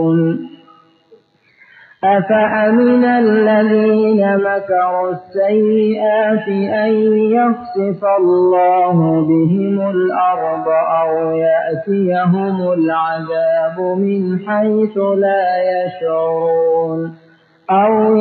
أفأمن الذين مكروا السيئات أن يخسف الله بهم الأرض أو يأتيهم العذاب من حيث لا يشعرون